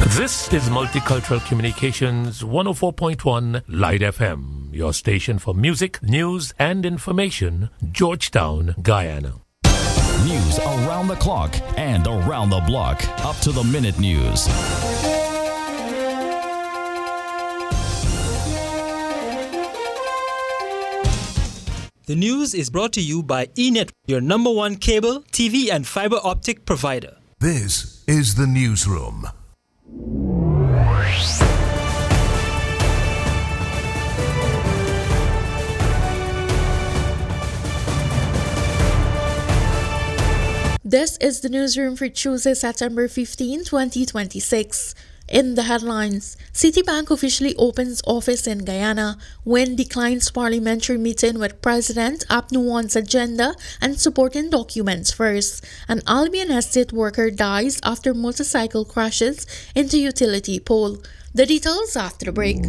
This is Multicultural Communications 104.1 Light FM, your station for music, news, and information, Georgetown, Guyana. News around the clock and around the block. Up to the minute news. The news is brought to you by eNet, your number one cable, TV, and fiber optic provider. This is the newsroom. This is the newsroom for Tuesday, September 15, 2026. In the headlines, Citibank officially opens office in Guyana. WIN declines parliamentary meeting with President Apnu wants agenda and supporting documents first. An Albion estate worker dies after motorcycle crashes into utility pole. The details after the break.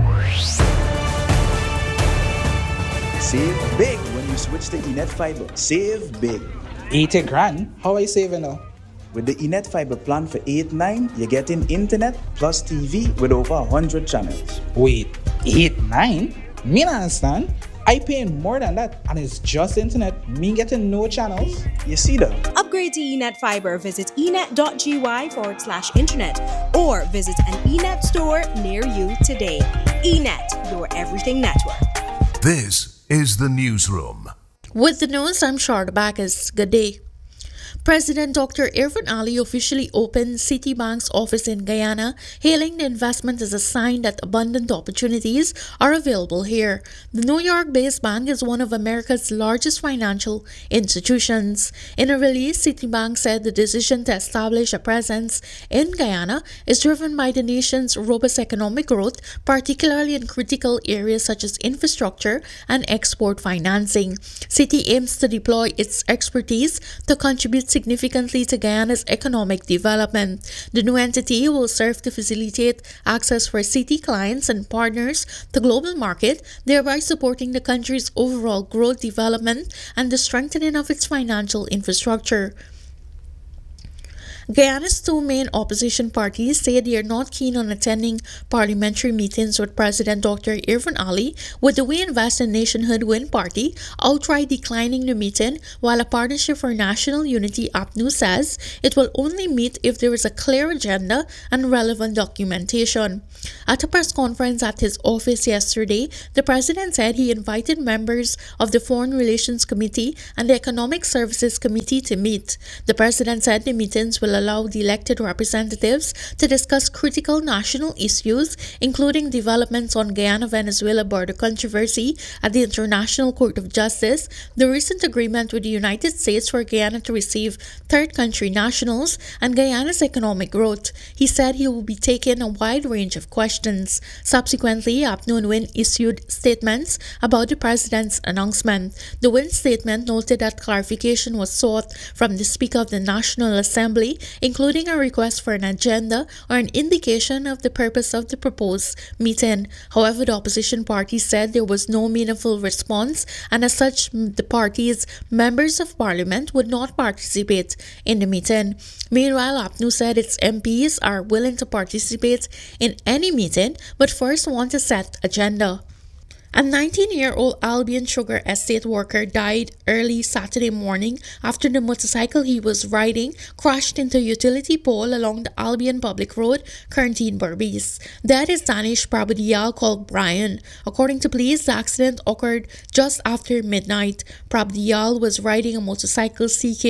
Save big when you switch to eNet Fiber. Save big. 80 grand? How I saving now? With the eNet Fiber plan for 8-9, you're getting internet plus TV with over 100 channels. Wait, 8-9? Me not understand. I paying more than that and it's just internet. Me getting no channels. You see that? Upgrade to eNet Fiber. Visit enet.gy/internet or visit an eNet store near you today. eNet, your everything network. This is the newsroom. With the news, I'm Sharda Bacchus. Good day. President Dr. Irfaan Ali officially opened Citibank's office in Guyana, hailing the investment as a sign that abundant opportunities are available here. The New York-based bank is one of America's largest financial institutions. In a release, Citibank said the decision to establish a presence in Guyana is driven by the nation's robust economic growth, particularly in critical areas such as infrastructure and export financing. Citi aims to deploy its expertise to contribute significantly to Guyana's economic development. The new entity will serve to facilitate access for Citi clients and partners to global market, thereby supporting the country's overall growth, development, and the strengthening of its financial infrastructure. Guyana's two main opposition parties say they are not keen on attending parliamentary meetings with President Dr. Irfaan Ali, with the We Invest in Nationhood WIN party outright declining the meeting, while a Partnership for National Unity APNU says it will only meet if there is a clear agenda and relevant documentation. At a press conference at his office yesterday, the president said he invited members of the Foreign Relations Committee and the Economic Services Committee to meet. The president said the meetings will allow the elected representatives to discuss critical national issues, including developments on Guyana-Venezuela border controversy at the International Court of Justice, the recent agreement with the United States for Guyana to receive third country nationals, and Guyana's economic growth. He said he will be taking a wide range of questions. Subsequently, APNU and WIN issued statements about the president's announcement. The WIN statement noted that clarification was sought from the Speaker of the National Assembly, including a request for an agenda or an indication of the purpose of the proposed meeting. However, the opposition party said there was no meaningful response, and as such, the party's members of parliament would not participate in the meeting. Meanwhile, APNU said its MPs are willing to participate in any meeting, but first want a set agenda. A 19-year-old Albion sugar estate worker died early Saturday morning after the motorcycle he was riding crashed into a utility pole along the Albion Public Road, Corentyne Berbice. That is Danish Prabhudial called Brian. According to police, the accident occurred just after midnight. Prabhudial was riding a motorcycle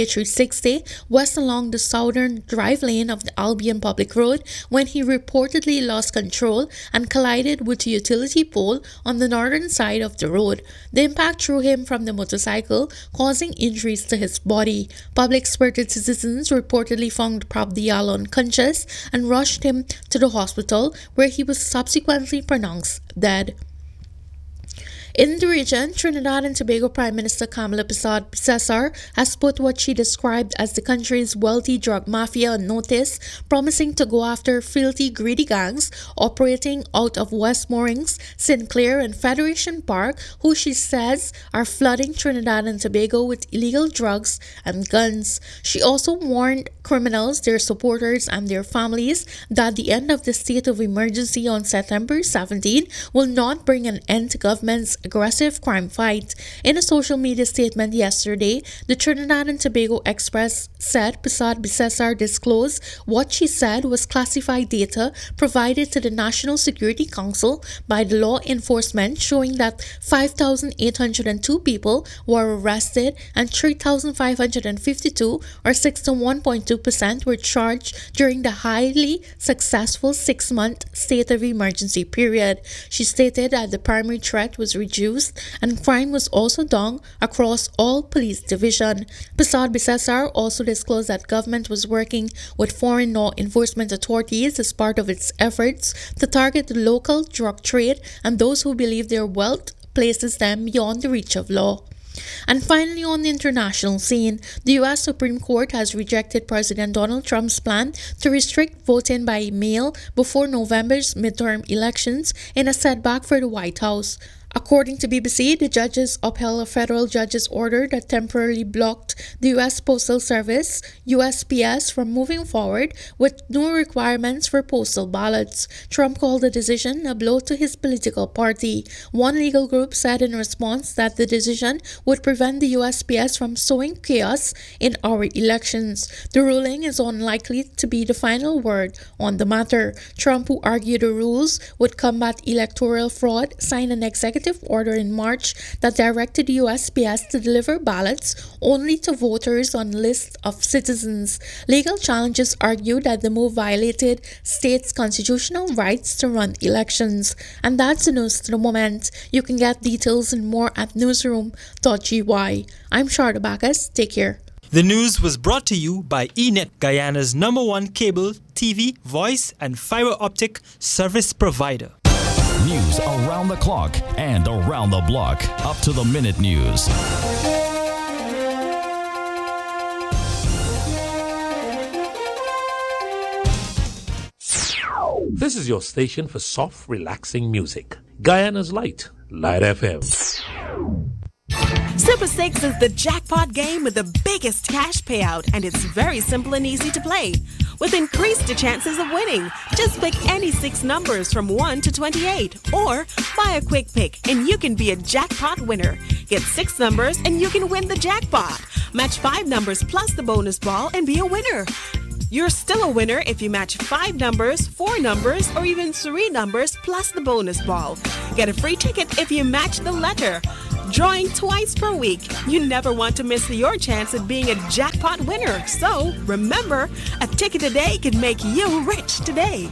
CK360 west along the southern drive lane of the Albion Public Road when he reportedly lost control and collided with a utility pole on the northern side of the road. The impact threw him from the motorcycle, causing injuries to his body. Public spirited citizens reportedly found Prabhudial unconscious and rushed him to the hospital, where he was subsequently pronounced dead. In the region, Trinidad and Tobago Prime Minister Kamala Persad-Bissessar has put what she described as the country's wealthy drug mafia on notice, promising to go after filthy, greedy gangs operating out of West Moorings, Sinclair and Federation Park, who she says are flooding Trinidad and Tobago with illegal drugs and guns. She also warned criminals, their supporters and their families that the end of the state of emergency on September 17 will not bring an end to government's aggressive crime fight. In a social media statement yesterday, the Trinidad and Tobago Express said Persad-Bissessar disclosed what she said was classified data provided to the National Security Council by the law enforcement, showing that 5,802 people were arrested and 3,552 or 61.2% were charged during the highly successful 6-month state of emergency period. She stated that the primary threat was reduced and crime was also down across all police division. Persad-Bissessar also disclosed that government was working with foreign law enforcement authorities as part of its efforts to target the local drug trade and those who believe their wealth places them beyond the reach of law. And finally, on the international scene, the U.S. Supreme Court has rejected President Donald Trump's plan to restrict voting by mail before November's midterm elections in a setback for the White House. According to BBC, the judges upheld a federal judge's order that temporarily blocked the U.S. Postal Service, USPS, from moving forward with new requirements for postal ballots. Trump called the decision a blow to his political party. One legal group said in response that the decision would prevent the USPS from sowing chaos in our elections. The ruling is unlikely to be the final word on the matter. Trump, who argued the rules would combat electoral fraud, signed an executive order in March that directed the USPS to deliver ballots only to voters on lists of citizens. Legal challenges argued that the move violated states' constitutional rights to run elections. And that's the news to the moment. You can get details and more at newsroom.gy. I'm Sharda Bacchus. Take care. The news was brought to you by eNet, Guyana's #1 cable, TV, voice and fiber optic service provider. News around the clock and around the block. Up to the minute news. This is your station for soft, relaxing music. Guyana's Light FM. Super 6 is the jackpot game with the biggest cash payout, and it's very simple and easy to play. With increased chances of winning, just pick any 6 numbers from 1 to 28, or buy a quick pick and you can be a jackpot winner. Get 6 numbers and you can win the jackpot. Match 5 numbers plus the bonus ball and be a winner. You're still a winner if you match 5 numbers, 4 numbers, or even 3 numbers plus the bonus ball. Get a free ticket if you match the letter. Drawing twice per week. You never want to miss your chance at being a jackpot winner. So remember, a ticket a day can make you rich today.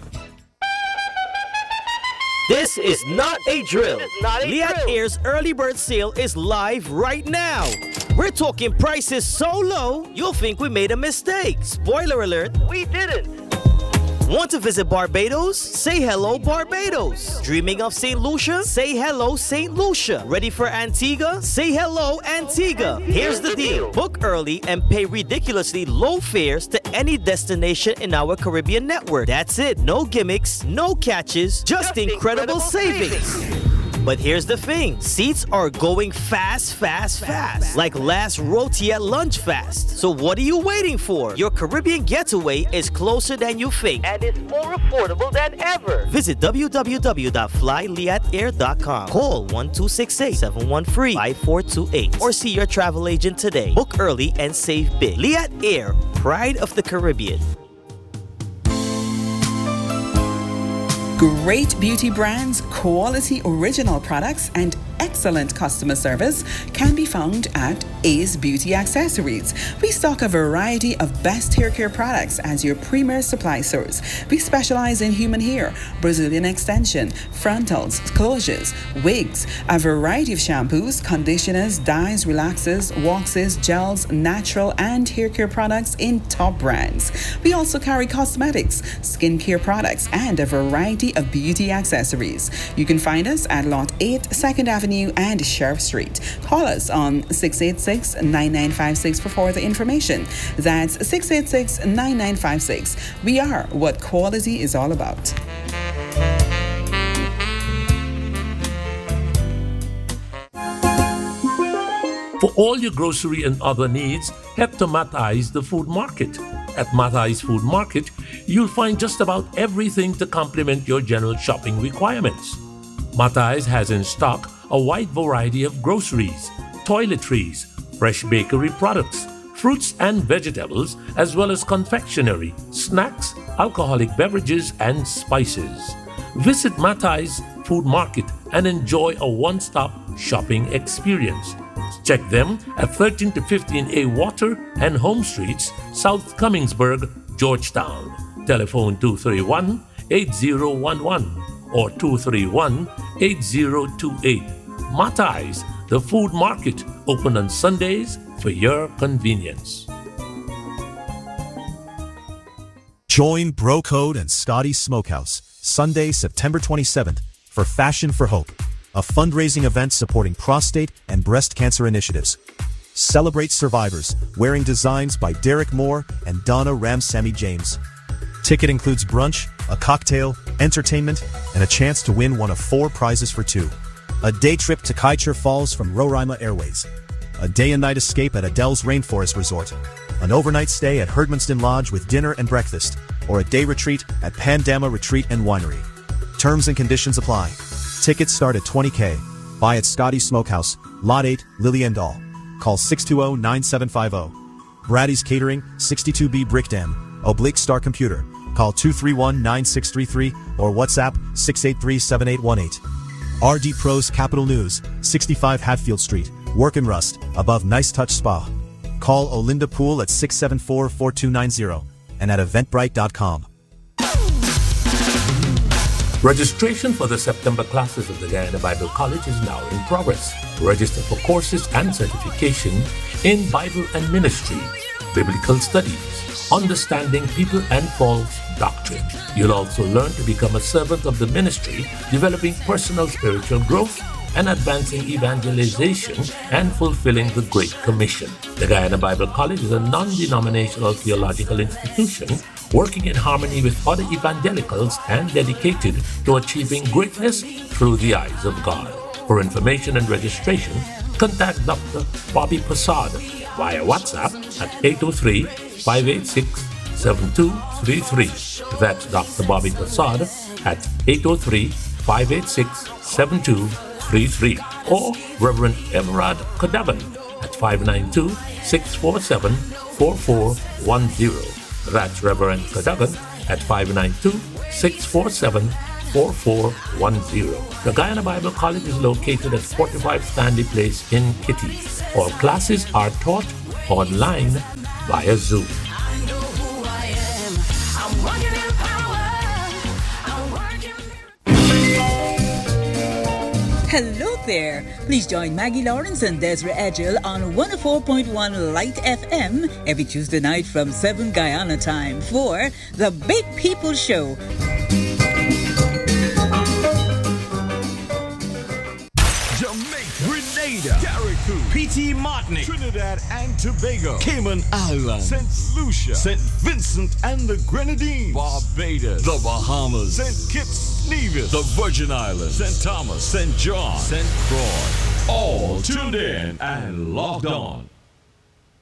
This is not a drill. Liat Air's early bird sale is live right now. We're talking prices so low, you'll think we made a mistake. Spoiler alert, we didn't. Want to visit Barbados? Say hello, Barbados. Dreaming of St. Lucia? Say hello, St. Lucia. Ready for Antigua? Say hello, Antigua. Here's the deal. Book early and pay ridiculously low fares to any destination in our Caribbean network. That's it. No gimmicks, no catches, just incredible savings. But here's the thing, seats are going fast. Like last roti at lunch fast. So what are you waiting for? Your Caribbean getaway is closer than you think. And it's more affordable than ever. Visit www.flyliatair.com. Call 1268-713-5428. Or see your travel agent today. Book early and save big. Liat Air, pride of the Caribbean. Great beauty brands, quality original products, and excellent customer service can be found at Ace Beauty Accessories. We stock a variety of best hair care products as your premier supply source. We specialize in human hair, Brazilian extension, frontals, closures, wigs, a variety of shampoos, conditioners, dyes, relaxers, waxes, gels, natural and hair care products in top brands. We also carry cosmetics, skincare products, and a variety of beauty accessories. You can find us at Lot 8, 2nd Avenue Avenue and Sheriff Street. Call us on 686-9956 for further information. That's 686-9956. We are what quality is all about. For all your grocery and other needs, head to Matthi's the Food Market. At Matthi's Food Market, you'll find just about everything to complement your general shopping requirements. Matthi's has in stock a wide variety of groceries, toiletries, fresh bakery products, fruits and vegetables, as well as confectionery, snacks, alcoholic beverages, and spices. Visit Matthi's Food Market and enjoy a one-stop shopping experience. Check them at 13 to 15A Water and Home Streets, South Cummingsburg, Georgetown. Telephone 231-8011 or 231-8028. Matthi's, the Food Market, open on Sundays for your convenience. Join Bro Code and Scotty Smokehouse Sunday, September 27th for Fashion for Hope, a fundraising event supporting prostate and breast cancer initiatives. Celebrate survivors wearing designs by Derek Moore and Donna Ramsamy James. Ticket includes brunch, a cocktail, entertainment, and a chance to win one of 4 prizes for 2. A day trip to Kaicher Falls from Roraima Airways. A day and night escape at Adele's Rainforest Resort. An overnight stay at Herdmanston Lodge with dinner and breakfast. Or a day retreat at Pandama Retreat and Winery. Terms and conditions apply. Tickets start at $20,000. Buy at Scotty Smokehouse, Lot 8, Lillian Dahl. Call 620-9750. Brady's Catering, 62B Brickdam, /Star Computer. Call 231-9633 or WhatsApp 683-7818. RD Pros Capital News, 65 Hatfield Street, Work and Rust, above Nice Touch Spa. Call Olinda Pool at 674-4290 and at eventbrite.com. Registration for the September classes of the Guyana Bible College is now in progress. Register for courses and certification in Bible and Ministry, Biblical Studies, Understanding People and False Doctrine. You'll also learn to become a servant of the ministry, developing personal spiritual growth, and advancing evangelization and fulfilling the Great Commission. The Guyana Bible College is a non-denominational theological institution working in harmony with other evangelicals and dedicated to achieving greatness through the eyes of God. For information and registration, contact Dr. Bobby Passad via WhatsApp at 803-586-7233. That's Dr. Bobby Passad at 803-586-7233. Or Reverend Everard Kodavan at 592-647-4410. That's Reverend Kodavan at 592-647-4410. The Guyana Bible College is located at 45 Stanley Place in Kitty. All classes are taught online via Zoom. Hello there. Please join Maggie Lawrence and Desiree Edgell on 104.1 Light FM every Tuesday night from 7 Guyana time for The Big People Show. Jamaica, Grenada, Carriacou, P.T. Martinique, Trinidad and Tobago, Cayman Islands, St. Lucia, St. Vincent and the Grenadines, Barbados, the Bahamas, St. Kitts, Nevis, the Virgin Islands, St. Thomas, St. John, St. Croix, all tuned in and logged on.